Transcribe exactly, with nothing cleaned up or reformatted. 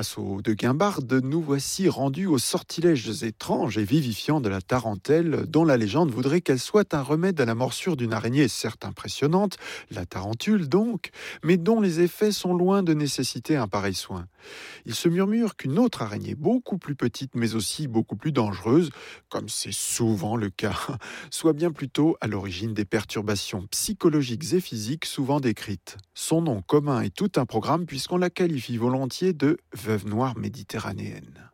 Assaut de guimbarde, nous voici rendus aux sortilèges étranges et vivifiants de la tarentelle, dont la légende voudrait qu'elle soit un remède à la morsure d'une araignée certes impressionnante, la tarentule donc, mais dont les effets sont loin de nécessiter un pareil soin. Il se murmure qu'une autre araignée, beaucoup plus petite mais aussi beaucoup plus dangereuse, comme c'est souvent le cas, soit bien plutôt à l'origine des perturbations psychologiques et physiques souvent décrites. Son nom commun est tout un programme puisqu'on la qualifie volontiers de veuve noire méditerranéenne.